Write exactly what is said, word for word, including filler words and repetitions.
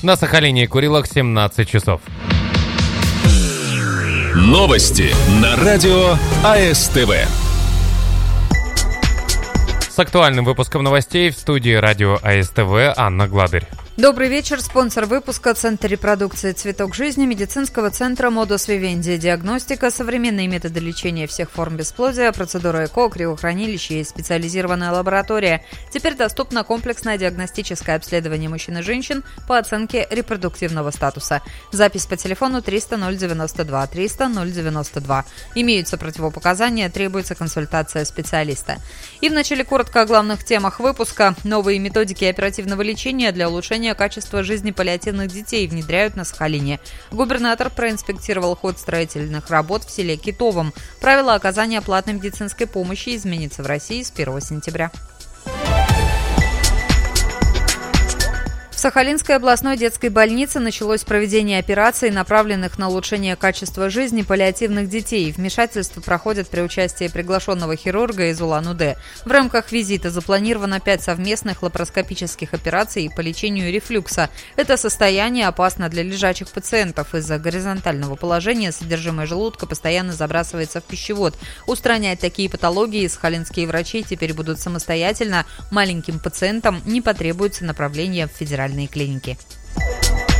На Сахалине и Курилах семнадцать часов. Новости на радио АСТВ. С актуальным выпуском новостей в студии радио АСТВ Анна Гладырь. Добрый вечер. Спонсор выпуска — Центр репродукции «Цветок жизни» медицинского центра «Модус Вивенди». Диагностика, современные методы лечения всех форм бесплодия, процедура ЭКО, криохранилище и специализированная лаборатория. Теперь доступно комплексное диагностическое обследование мужчин и женщин по оценке репродуктивного статуса. Запись по телефону триста ноль девяносто два триста ноль девяносто два. Имеются противопоказания, требуется консультация специалиста. И вначале коротко о главных темах выпуска. Новые методики оперативного лечения для улучшения качества жизни паллиативных детей внедряют на Сахалине. Губернатор проинспектировал ход строительных работ в селе Китовом. Правила оказания платной медицинской помощи изменится в России с первого сентября. В Сахалинской областной детской больнице началось проведение операций, направленных на улучшение качества жизни паллиативных детей. Вмешательства проходят при участии приглашенного хирурга из Улан-Удэ. В рамках визита запланировано пять совместных лапароскопических операций по лечению рефлюкса. Это состояние опасно для лежачих пациентов. Из-за горизонтального положения содержимое желудка постоянно забрасывается в пищевод. Устранять такие патологии сахалинские врачи теперь будут самостоятельно. Маленьким пациентам не потребуется направление в федеральные клиники.